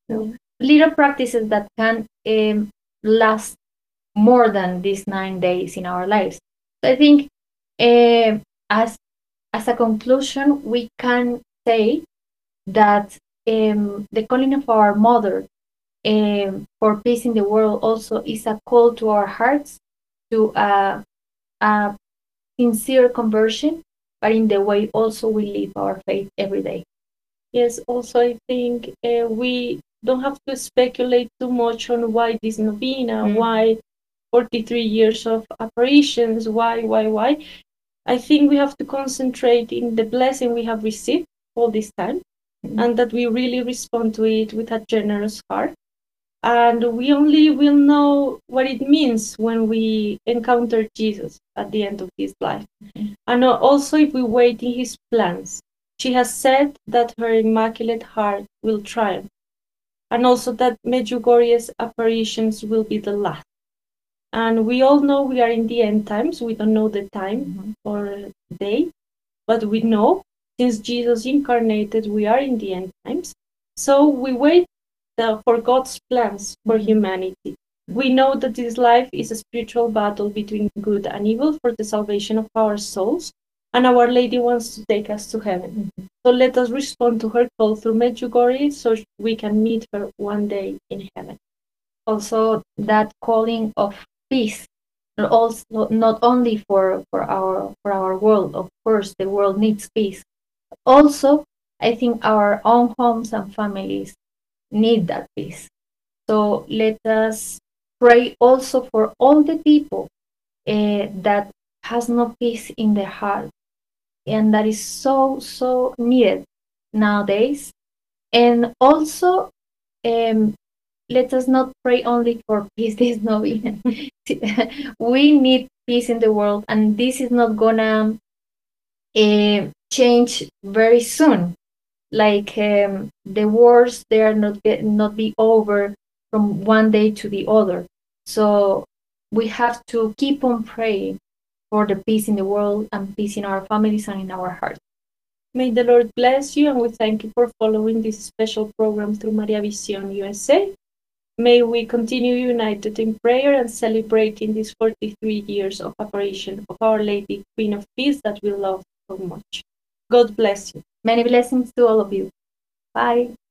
Little practices that can last more than these 9 days in our lives. So I think uh, as a conclusion, we can say that the calling of our mother for peace in the world also is a call to our hearts to a sincere conversion, but in the way also we live our faith every day. Yes, also I think we don't have to speculate too much on why this novena, why 43 years of apparitions, why. I think we have to concentrate in the blessing we have received all this time, and that we really respond to it with a generous heart. And we only will know what it means when we encounter Jesus at the end of this life. And also if we wait in his plans. She has said that her immaculate heart will triumph, and also that Medjugorje's apparitions will be the last. And we all know we are in the end times. We don't know the time or day, but we know since Jesus incarnated, we are in the end times. So we wait for God's plans for humanity. We know that this life is a spiritual battle between good and evil for the salvation of our souls, and Our Lady wants to take us to heaven. So let us respond to her call through Medjugorje so we can meet her one day in heaven. Also, that calling of peace, also not only for our world. Of course, the world needs peace. Also, I think our own homes and families need that peace. So let us pray also for all the people that has no peace in their heart, and that is so needed nowadays. And also, um, let us not pray only for peace this novena. We need peace in the world, and this is not gonna change very soon. Like the wars, they are not be over from one day to the other. So we have to keep on praying for the peace in the world and peace in our families and in our hearts. May the Lord bless you, and we thank you for following this special program through Maria Vision USA. May we continue united in prayer and celebrating these 43 years of apparition of Our Lady, Queen of Peace, that we love so much. God bless you. Many blessings to all of you. Bye.